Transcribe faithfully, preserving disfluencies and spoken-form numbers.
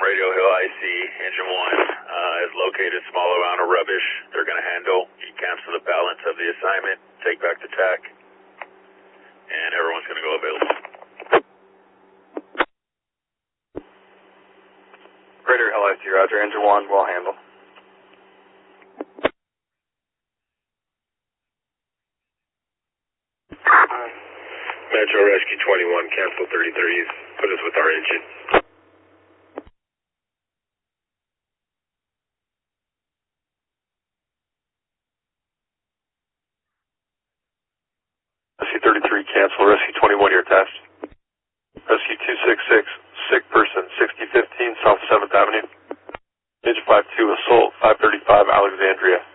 Radio Hill I C, engine one uh, is located, small amount of rubbish they're going to handle. You cancel the balance of the assignment, take back the tack, and everyone's going to go available. Radio Hill I C, roger, engine one, will handle. Metro Rescue twenty-one, cancel thirty-threes, put us with our engine. Rescue thirty-three, cancel. Rescue twenty-one, your test. Rescue two six six, sick person, sixty fifteen South seventh Avenue. Engine five two, assault, five thirty-five, Alexandria.